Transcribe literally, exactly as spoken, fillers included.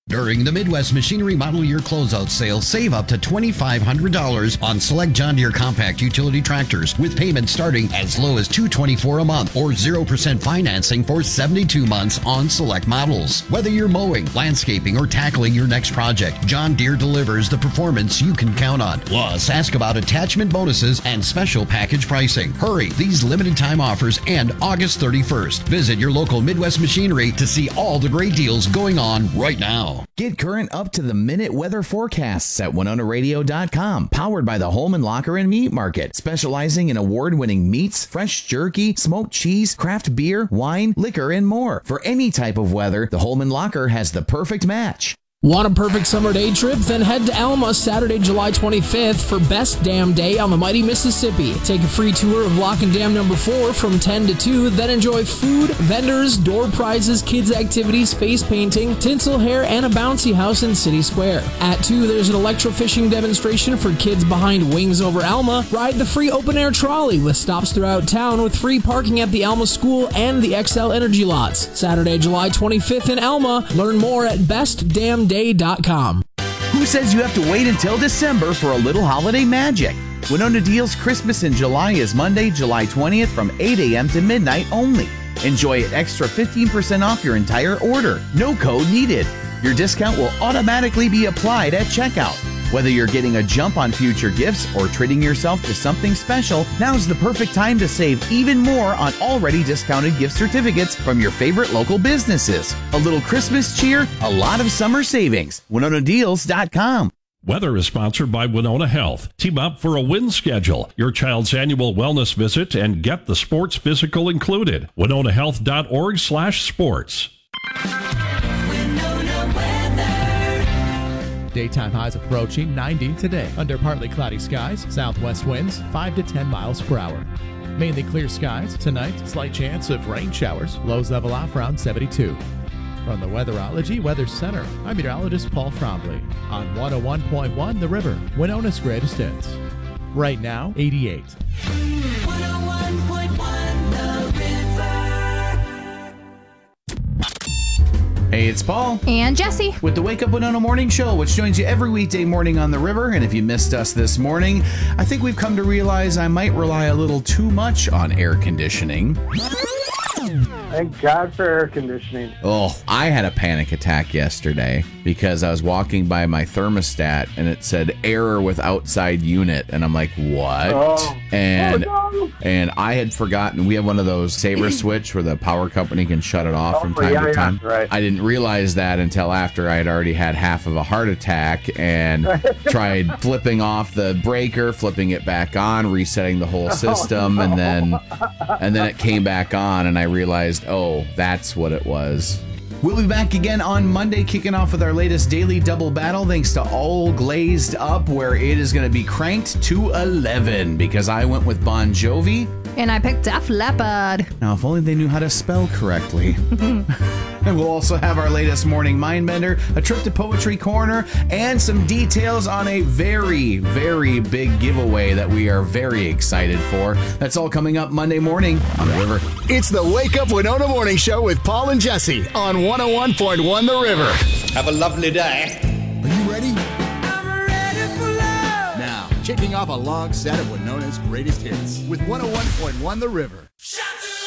During the Midwest Machinery Model Year Closeout Sale, save up to twenty-five hundred dollars on select John Deere compact utility tractors with payments starting as low as two hundred twenty-four dollars a month or zero percent financing for seventy-two months on select models. Whether you're mowing, landscaping, or tackling your next project, John Deere delivers the performance you can count on. Plus, ask about attachment bonuses and special package pricing. Hurry, these limited time offers end August thirty-first. Visit your local Midwest Machinery to see all the great deals going on right now. Get current up-to-the-minute weather forecasts at Winona Radio dot com. Powered by the Holman Locker and Meat Market, specializing in award-winning meats, fresh jerky, smoked cheese, craft beer, wine, liquor, and more. For any type of weather, the Holman Locker has the perfect match. Want a perfect summer day trip? Then head to Alma Saturday, July twenty-fifth for Best Dam Day on the mighty Mississippi. Take a free tour of Lock and Dam number four from ten to two, then enjoy food, vendors, door prizes, kids activities, face painting, tinsel hair, and a bouncy house in City Square. At two, there's an electrofishing demonstration for kids behind Wings Over Alma. Ride the free open-air trolley with stops throughout town with free parking at the Alma School and the X L Energy lots. Saturday, July twenty-fifth in Alma. Learn more at best dam day dot com. Who says you have to wait until December for a little holiday magic? Winona Deals Christmas in July is Monday, July twentieth from eight a.m. to midnight only. Enjoy an extra fifteen percent off your entire order. No code needed. Your discount will automatically be applied at checkout. Whether you're getting a jump on future gifts or treating yourself to something special, now's the perfect time to save even more on already discounted gift certificates from your favorite local businesses. A little Christmas cheer, a lot of summer savings. Winona Deals dot com. Weather is sponsored by Winona Health. Team up for a win schedule, your child's annual wellness visit, and get the sports physical included. Winona Health dot org slash sports. Daytime highs approaching ninety today. Under partly cloudy skies, southwest winds five to ten miles per hour. Mainly clear skies tonight, slight chance of rain showers. Lows level off around seventy-two. From the Weatherology Weather Center, I'm meteorologist Paul Trombley on one oh one point one The River, Winona's greatest hits. Right now, eighty-eight. one oh one point one The River. Hey, it's Paul. And Jesse. With the Wake Up Winona Morning Show, which joins you every weekday morning on the river. And if you missed us this morning, I think we've come to realize I might rely a little too much on air conditioning. Thank God for air conditioning. Oh, I had a panic attack yesterday because I was walking by my thermostat and it said error with outside unit. And I'm like, what? Oh. And Oh, no. and I had forgotten, we have one of those saber switch where the power company can shut it off Oh, from time yeah, to yeah, time. right. I didn't realize that until after I had already had half of a heart attack and tried flipping off the breaker, flipping it back on, resetting the whole system, Oh, no. and then and then it came back on and I realized, oh, that's what it was. We'll be back again on Monday, kicking off with our latest daily double battle, thanks to All Glazed Up, where it is going to be cranked to eleven, because I went with Bon Jovi. And I picked Def Leppard. Now, if only they knew how to spell correctly. And we'll also have our latest morning Mindbender, a trip to Poetry Corner, and some details on a very, very big giveaway that we are very excited for. That's all coming up Monday morning on The River. It's the Wake Up Winona Morning Show with Paul and Jesse on one oh one point one The River. Have a lovely day. Are you ready? I'm ready for love. Now, kicking off a long set of Winona's greatest hits with one oh one point one The River.